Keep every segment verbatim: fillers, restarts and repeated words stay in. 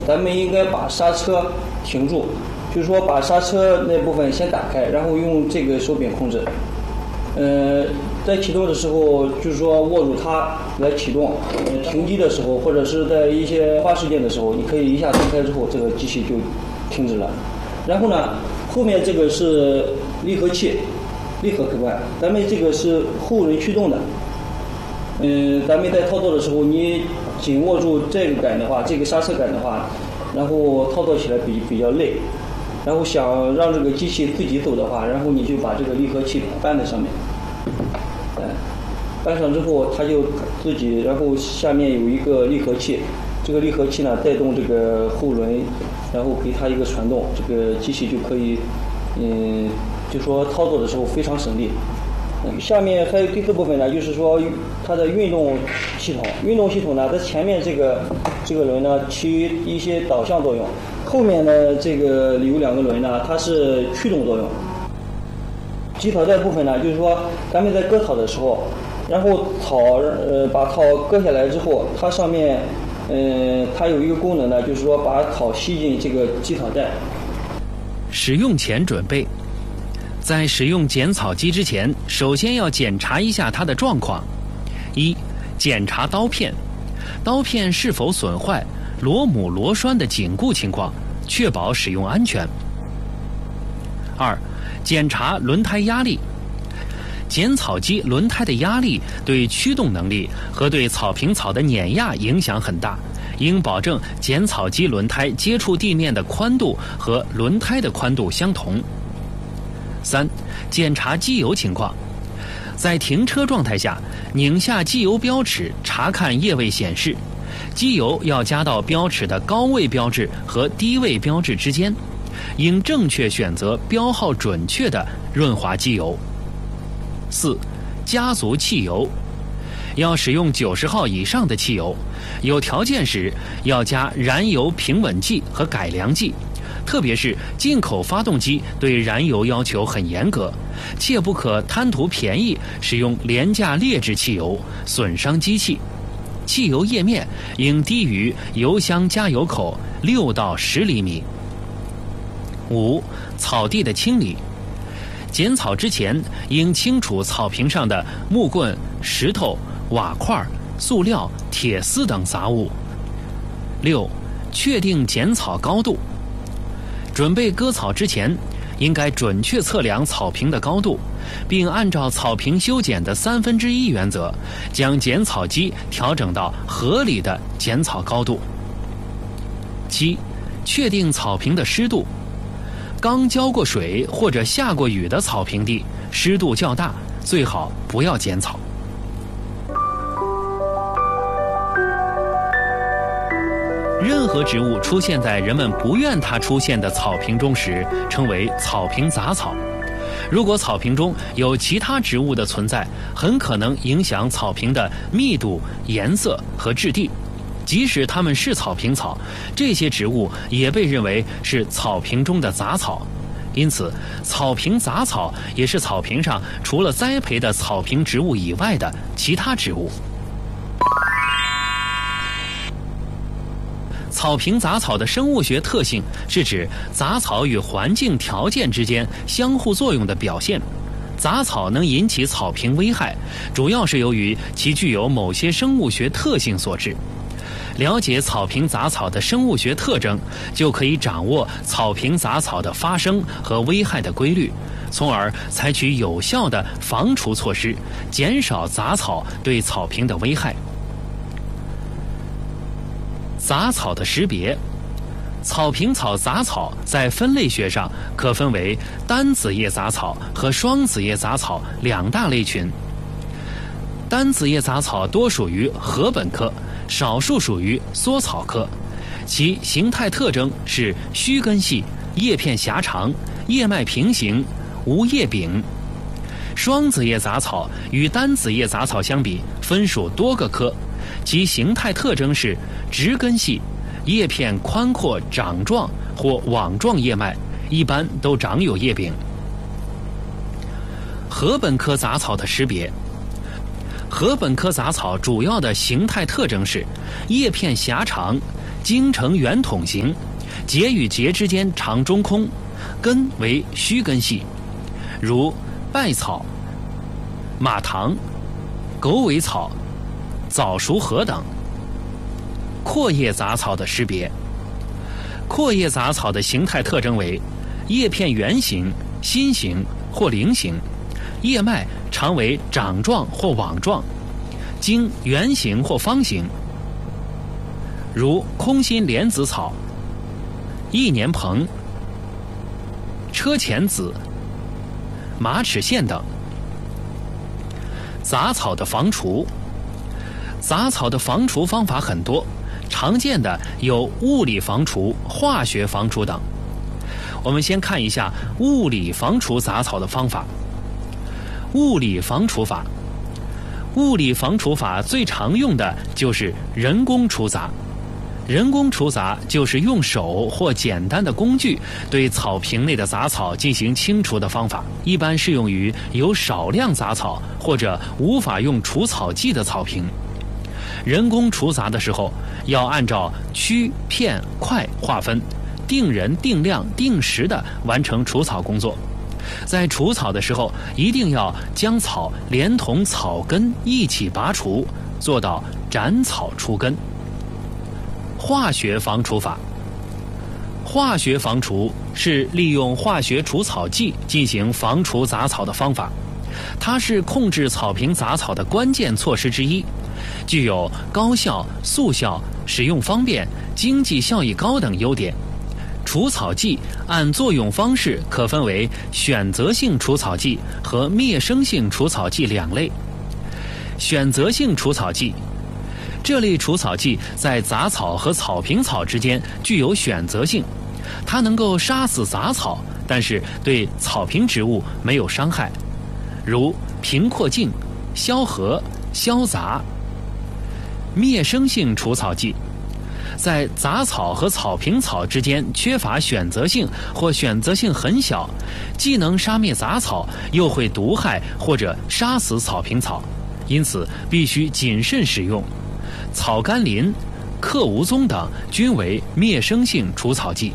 咱们应该把刹车停住，就是说把刹车那部分先打开，然后用这个手柄控制。呃，在启动的时候，就是说握住它来启动。呃，停机的时候，或者是在一些突发事件的时候，你可以一下推开之后，这个机器就停止了。然后呢，后面这个是离合器，离合开关，咱们这个是后轮驱动的。嗯，咱们在操作的时候，你紧握住这个杆的话，这个刹车杆的话，然后操作起来比比较累。然后想让这个机器自己走的话，然后你就把这个离合器搬在上面，哎，搬上之后它就自己，然后下面有一个离合器，这个离合器呢带动这个后轮，然后给它一个传动，这个机器就可以，嗯，就说操作的时候非常省力。下面还有第四部分呢，就是说它的运动系统。运动系统呢，在前面这个这个轮呢起一些导向作用，后面呢这个有两个轮呢，它是驱动作用。机草带部分呢，就是说咱们在割草的时候，然后草呃把草割下来之后，它上面嗯、呃、它有一个功能呢，就是说把草吸进这个机草带。 使用前准备。在使用剪草机之前，首先要检查一下它的状况。一、检查刀片，刀片是否损坏，螺母螺栓的紧固情况，确保使用安全。二、检查轮胎压力。剪草机轮胎的压力对驱动能力和对草坪草的碾压影响很大，应保证剪草机轮胎接触地面的宽度和轮胎的宽度相同。三、检查机油情况。在停车状态下，拧下机油标尺，查看液位显示。机油要加到标尺的高位标志和低位标志之间，应正确选择标号准确的润滑机油。四、加足汽油。要使用九十号以上的汽油，有条件时要加燃油平稳剂和改良剂。特别是进口发动机对燃油要求很严格，切不可贪图便宜使用廉价劣质汽油，损伤机器。汽油液面应低于油箱加油口六到十厘米。五、草地的清理。剪草之前应清除草坪上的木棍、石头、瓦块、塑料、铁丝等杂物。六、确定剪草高度。准备割草之前，应该准确测量草坪的高度，并按照草坪修剪的三分之一原则，将剪草机调整到合理的剪草高度。七、确定草坪的湿度。刚浇过水或者下过雨的草坪地，湿度较大，最好不要剪草。任何植物出现在人们不愿它出现的草坪中时，称为草坪杂草。如果草坪中有其他植物的存在，很可能影响草坪的密度、颜色和质地。即使它们是草坪草，这些植物也被认为是草坪中的杂草。因此，草坪杂草也是草坪上除了栽培的草坪植物以外的其他植物。草坪杂草的生物学特性是指杂草与环境条件之间相互作用的表现。杂草能引起草坪危害，主要是由于其具有某些生物学特性所致。了解草坪杂草的生物学特征，就可以掌握草坪杂草的发生和危害的规律，从而采取有效的防除措施，减少杂草对草坪的危害。杂草的识别。草坪草杂草在分类学上可分为单子叶杂草和双子叶杂草两大类群。单子叶杂草多属于禾本科，少数属于缩草科，其形态特征是须根细，叶片狭长，叶脉平行，无叶柄。双子叶杂草与单子叶杂草相比，分属多个科，其形态特征是直根细，叶片宽阔掌状或网状叶脉，一般都长有叶柄。禾本科杂草的识别。禾本科杂草主要的形态特征是叶片狭长， 茎呈圆筒形，节与节之间长中空，根为须根系，如稗草、马唐、狗尾草、早熟禾等。阔叶杂草的识别。阔叶杂草的形态特征为叶片圆形、心形或菱形，叶脉常为掌状或网状，茎圆形或方形，如空心莲子草、一年蓬、车前子、马齿苋等。杂草的防除。杂草的防除方法很多，常见的有物理防除、化学防除等。我们先看一下物理防除杂草的方法。物理防除法，物理防除法最常用的就是人工除杂。人工除杂就是用手或简单的工具对草坪内的杂草进行清除的方法，一般适用于有少量杂草或者无法用除草剂的草坪。人工除杂的时候，要按照区、片、块划分，定人、定量、定时地完成除草工作。在除草的时候，一定要将草连同草根一起拔除，做到斩草除根。化学防除法。化学防除是利用化学除草剂进行防除杂草的方法，它是控制草坪杂草的关键措施之一，具有高效、速效、使用方便、经济效益高等优点。除草剂按作用方式可分为选择性除草剂和灭生性除草剂两类。选择性除草剂，这类除草剂在杂草和草坪草之间具有选择性，它能够杀死杂草，但是对草坪植物没有伤害，如平阔茎、消禾、消杂。灭生性除草剂，在杂草和草坪草之间缺乏选择性或选择性很小，既能杀灭杂草，又会毒害或者杀死草坪草，因此必须谨慎使用。草甘膦、克无宗等均为灭生性除草剂。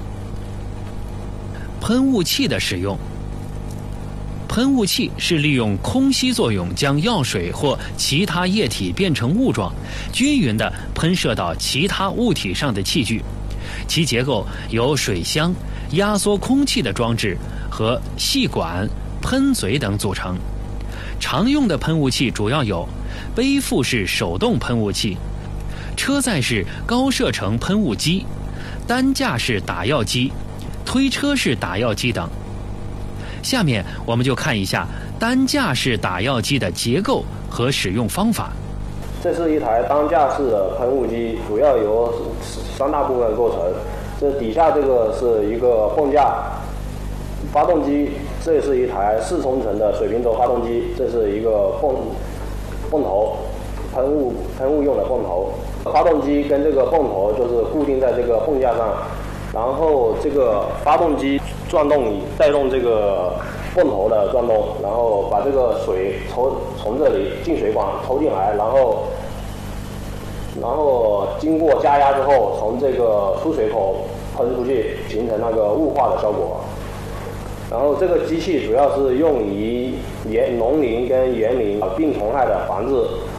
喷雾器的使用。喷雾器是利用空吸作用将药水或其他液体变成雾状，均匀地喷射到其他物体上的器具，其结构由水箱、压缩空气的装置和细管、喷嘴等组成。常用的喷雾器主要有背负式手动喷雾器、车载式高射程喷雾机、担架式打药机、推车式打药机等。下面我们就看一下担架式打药机的结构和使用方法。 这是一台担架式的喷雾机，主要由三大部分构成。这底下这个是一个泵架，发动机，这是一台四冲程的水平轴发动机，这是一个泵泵头，喷雾喷雾用的泵头。发动机跟这个泵头就是固定在这个泵架上，然后这个发动机转动带动这个泵头的转动，然后把这个水抽从这里进水管抽进来，然后然后经过加压之后，从这个出水口喷出去，形成那个雾化的效果。然后这个机器主要是用于园农林跟园林病虫害的防治。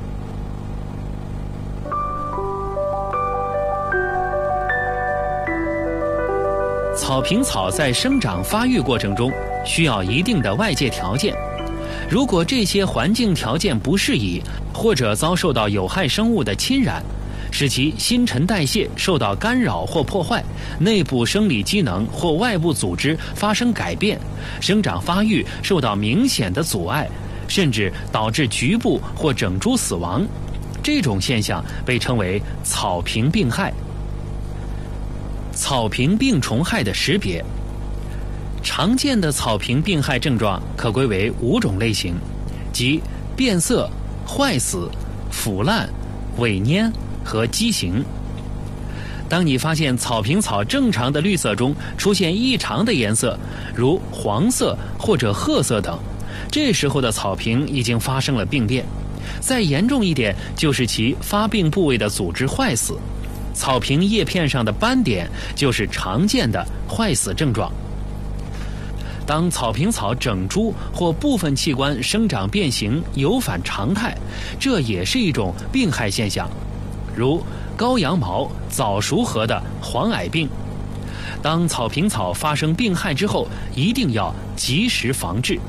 草坪草在生长发育过程中需要一定的外界条件，如果这些环境条件不适宜，或者遭受到有害生物的侵染，使其新陈代谢受到干扰或破坏，内部生理机能或外部组织发生改变，生长发育受到明显的阻碍，甚至导致局部或整株死亡，这种现象被称为草坪病害。草坪病虫害的识别。常见的草坪病害症状可归为五种类型，即变色、坏死、腐烂、萎蔫和畸形。当你发现草坪草正常的绿色中出现异常的颜色，如黄色或者褐色等，这时候的草坪已经发生了病变。再严重一点，就是其发病部位的组织坏死。 草坪叶片上的斑点就是常见的坏死症状。当草坪草整株或部分器官生长变形有反常态，这也是一种病害现象，如羔羊毛早熟禾的黄矮病。当草坪草发生病害之后，一定要及时防治。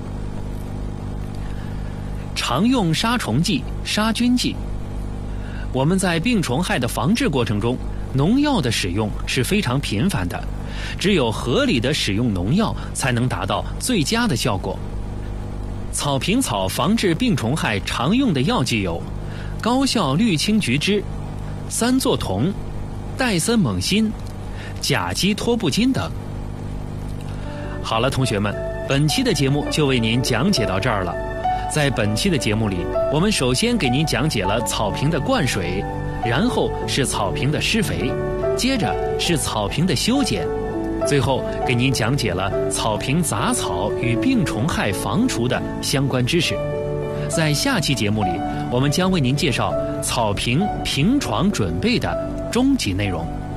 常用杀虫剂、杀菌剂。我们在病虫害的防治过程中，农药的使用是非常频繁的，只有合理的使用农药，才能达到最佳的效果。草坪草防治病虫害常用的药剂有高效氯氰菊酯、三唑酮、戴森锰辛、甲基托布金等。好了，同学们，本期的节目就为您讲解到这儿了。在本期的节目里，我们首先给您讲解了草坪的灌水，然后是草坪的施肥，接着是草坪的修剪，最后给您讲解了草坪杂草与病虫害防除的相关知识。在下期节目里，我们将为您介绍草坪平床准备的终极内容。